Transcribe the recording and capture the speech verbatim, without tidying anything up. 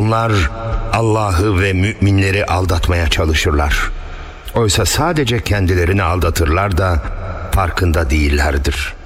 Onlar Allah'ı ve müminleri aldatmaya çalışırlar. Oysa sadece kendilerini aldatırlar da farkında değillerdir.